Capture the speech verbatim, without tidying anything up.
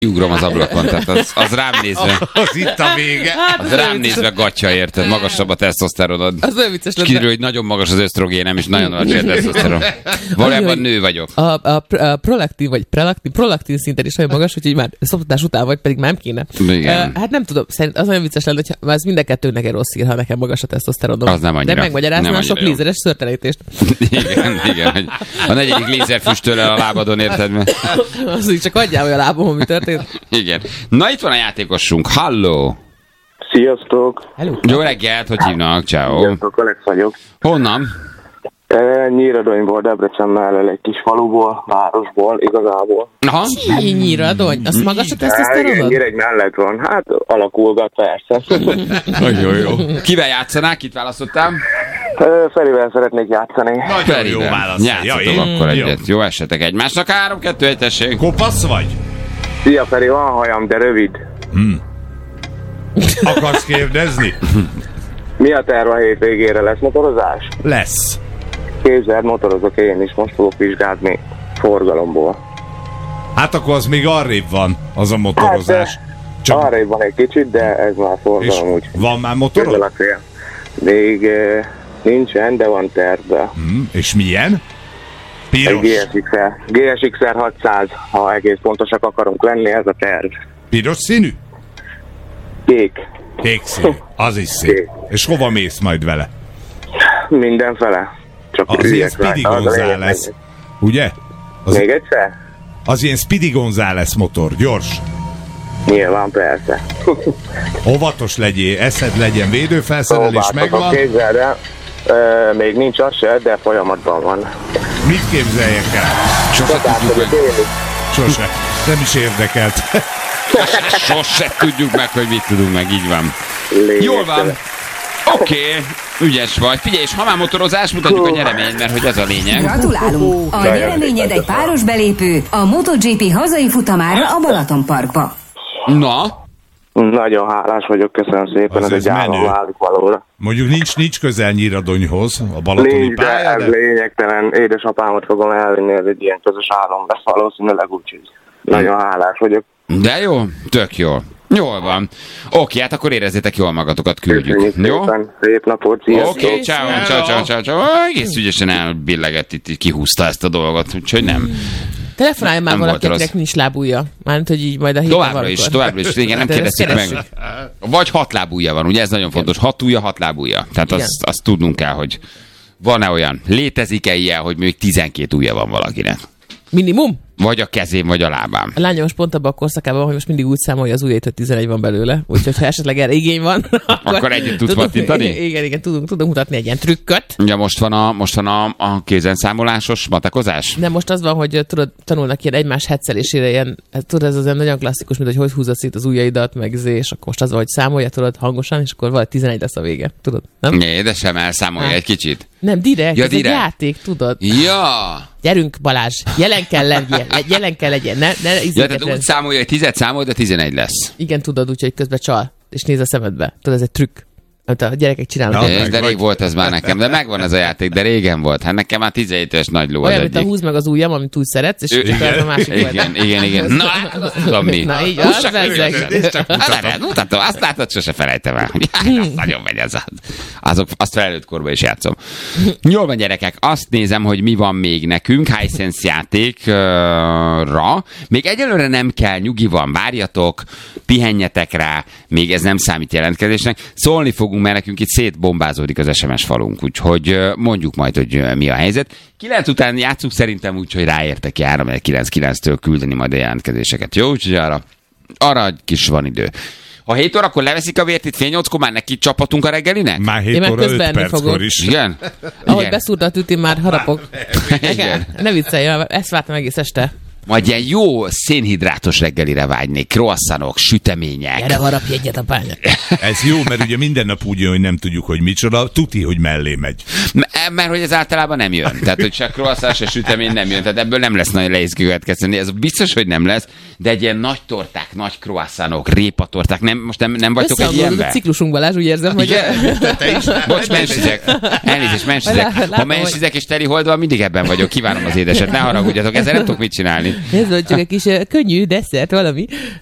ugrom az ablakon, tehát az, az rám nézve. Az itt a vége. Az rám nézve gatya, érted? Magasabb a tesztoszteronod. Az olyan vicces lenne. Kiderül, hogy nagyon magas az ösztrogénem, és nagyon alacsony a tesztoszteron. Valójában nő vagyok. A, a, a prolaktin, vagy prelaktin, prolaktin szinten is olyan magas, úgyhogy már szoptatás után vagy, pedig már nem kéne. Igen. Uh, hát nem tudom, szerint az olyan vicces lenne, hogy az mind a kettőnek egy rossz ír, ha nekem magas a tesztoszteronom. Az nem annyira. De megmagyaráznám a sok jó. lézeres szörtelenítést. Igen, igen. Hogy a negyedik lézerfüstöl el a lábadon, érted? Mert... Az így csak adjál, hogy a lábom, mi történt. Igen. Na, itt van a játékosunk. Halló! Sziasztok! Hello. Jó reggelt, hogy hívnak? Ciao. Sziasztok, Alex vagyok. Honnan? E, Nyíradonyból, Debrecen mellől egy kis faluból, városból, igazából. Aha. Nyíradony? Az magas a E, tesztoszteronod? Nyíregy mellett van. Hát alakulgat persze. Nagyon jó. Kivel játszanál? Kit választottál? E, Ferivel szeretnék játszani. Nagyon jó válasz. Játszatok Ja, akkor jó. egyet. Jó esetek egymásnak. Három, kettő, egy, tessék. Kopasz vagy? Szia Feri, van hajam, de rövid. Akarsz kérdezni? Mi a terv a hétvégére? Lesz motorozás? Lesz. Képzeld, motorozok én is, most fogok vizsgálni forgalomból. Hát akkor az még arrébb van, az a motorozás. Hát, Csak... arrébb van egy kicsit, de ez már És forgalom úgy. van már Közel motorod? a cél. Még e, nincsen, de van tervbe. Hm, és milyen? Egy Piros. gé es iksz-er. gé es iksz-er hatszáz, ha egész pontosak akarunk lenni, ez a terv. Piros színű? Kék. Kék színű. Az is szép. Kék. És hova mész majd vele? Mindenfele. Csak Az ilyen üljek Speedy rajta, az a lényeg González. meg. Ugye? Az, Még egyszer? az ilyen Speedy González motor. Gyors. Nyilván, persze. Óvatos legyél, eszed legyen, védőfelszerelés megvan. Képzeld el, ö, még nincs az se, de folyamatban van. Mit képzeljek el? Sose tudjuk meg. Sose. Nem is érdekelt. Sose tudjuk meg, hogy mit tudunk meg. Így van. Lényegtelen. Jól van. Oké, okay. Ügyes vagy. Figyelj, és ha már motorozás, mutatjuk a nyereményt, mert hogy ez a lényeg. Gratulálunk! A nyereményed egy páros belépő a MotoGP hazai futamára a Balatonparkba. Na, Nagyon hálás vagyok, köszönöm szépen, Az ez ez egy álom menő. válik valóra. Mondjuk nincs, nincs közel Nyíradonyhoz, a balatoni Nincs, de pálya, ez de... lényegtelen. Édesapámat fogom elvinni, ez egy ilyen közös álom lesz valószínűleg, úgyhogy nagyon hálás vagyok. de jó, tök jó. Jól van. Oké, hát akkor érezzétek jól magatokat, küldjük. Köszönjük Jó? szépen, szép napot, sziasztok! Oké, okay, ciao, ciao, ciao, ciao, ciao. Egész ügyesen elbillegett itt, itt kihúzta ezt a dolgot, úgyhogy nem. Telefonálj már Nem valakinek, volt rossz. nincs lábúja. Mármint, hogy így majd a héten Továbbra is, valamikor. továbbra is, igen, nem De ezt kérdezzük meg. keressük. Vagy hat lábúja van, ugye ez nagyon fontos. Hat ujja, hat lábúja. Tehát Igen. azt, azt tudnunk kell, hogy van-e olyan, létezik-e ilyen, hogy még tizenkét ujja van valakinek. Minimum? Vagy a kezén, vagy a lábán. A lányom most pont abban a korszakában van, hogy most mindig úgy számolja az ujjait, hogy tizenegy van belőle. Úgyhogy ha esetleg erre igény van, akkor, Akkor együtt tudsz tudunk- pattintani? Igen, igen, tudunk, tudunk mutatni egy ilyen trükköt. Ugye most van a, most van a, a kézenszámolásos matekozás? De most az van, hogy tudod, tanulnak ilyen egymás hetszelésére, ilyen, hát tudod, ez az olyan nagyon klasszikus, mint hogy hogy húzod szét az ujjaidat, meg zé, és akkor most az van, hogy számolja, tudod, hangosan, és akkor vagy tizenegy lesz a vége, tudod, nem? Né, de sem elszámolja Hát. egy kicsit. Nem, direkt, Ja, ez egy direkt. játék, tudod. Ja! Gyerünk, Balázs, jelen kell legyen, jelen kell legyen, ne, ne Ja, izégetlen. tehát úgy számolja, hogy tizet számol, de tizenegy lesz. Igen, tudod, úgyhogy közben csal, és néz a szemedbe. Tudod, ez egy trükk, amit a gyerekek csinálnak. Ja, És meg de vagy. rég volt ez már nekem, de megvan ez a játék, de régen volt. Hát nekem már tizenhét éves nagy ló az Olyan, mint a egyik. húz meg az ujjam, amit úgy szeretsz, és Igen. csak ez a másik vagy. Igen, igen, igen. Na, látod, azt tudom mi. Na, így Húss az, csak bezzeg. meg. Hát, hát, mutatom, azt látod, sose felejtem el. Azt nagyon megy az. Azok, azt felnőtt korban is játszom. Jól van, gyerekek, azt nézem, hogy mi van még nekünk Hisense játékra. Még egyelőre nem kell, nyugi van, várjatok, pihenjetek rá, még ez nem számít jelentkezésnek. Szólni fogunk, mert nekünk itt szétbombázódik az es em es falunk, úgyhogy ö, mondjuk majd, hogy ö, mi a helyzet. kilenc után játszunk szerintem úgy, hogy ráértek ki három kilenc kilenctől küldeni majd a jelentkezéseket. Jó, úgyhogy arra, arra egy kis van idő. Ha hét órakor leveszik a vért itt fél nyolckor, már neki csapatunk a reggelinek? Már Én hét meg óra öt közbenni fogok. perckor is. Igen? Ahogy Igen. beszúrta a tütén, már harapok. Igen. Ne viccelj, ezt vártam egész este. Majd ilyen jó szénhidrátos reggelire vágynék. Croissantok, sütemények. Gyere, harapj egyet a pányát. Ez jó, mert ugye minden nap úgy jön, hogy nem tudjuk, hogy micsoda, tuti, hogy mellé megy. M- Mert hogy ez általában nem jön. Tehát, hogy se croissant, se sütemény nem jön. Tehát ebből nem lesz nagyon nehéz következteni. Ez biztos, hogy nem lesz, de egy ilyen nagy torták, nagy croissantok, répatorták, nem, most nem, nem vagytok egy Összehangolod a ilyenben? ciklusunk, Balázs, úgy érzem, hogy... Bocs, mensizek. Elnézést, mensizek. Ha mensizek és teli hold van, mindig ebben vagyok. Kívánom az édeset. Ne haragudjatok, ezzel nem tudok mit csinálni. Ez volt csak egy kis uh, könnyű desszert valami.